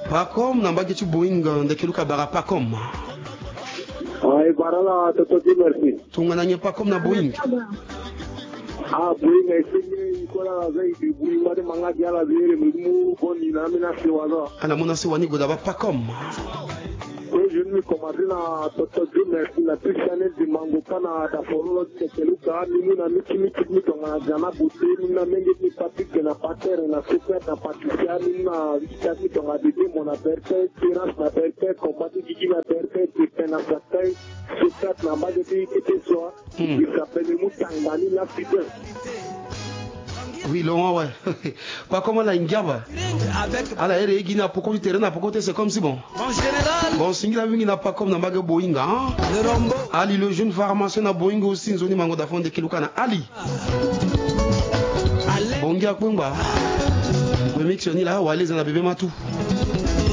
Pas comme n'a pas que tu Boeing de Keluka bara pas comme. Et voilà là, te merci. Tu n'as pas comme na Boeing. Ah, Boeing est signé Nicolas Lazay, Boeing va de manga qui a la vie, le bon dynamique Siwaza. Ala mona Siwani Godava pas comme. Je me commande na Toto merci la toute channel du mango kana da follow de Keluka, nous na mitimi tonga jana bouté, nous na mengi ni papique na pater na super na patricia, nous na vitaki tonga bébé mon aperté, tirage na aperté, combattu qui na aperté, qui na aperté, super na base de qui était soit, il s'appelle Moutangani la fidèle. Oui, Laurent, ouais. Pas comme la Ingaba. À la RE, il n'a pas côté terrain, n'a pas côté, c'est comme si bon. Bon, Singla, il n'a pas comme dans Maga Boeing. Ali, le jeune pharmacien à Boeing aussi, Zoni Mango d'Afon de Kilukana. Ali. Bonga Kumba. Le mix, on est là, ou allez, on a bébé Matou.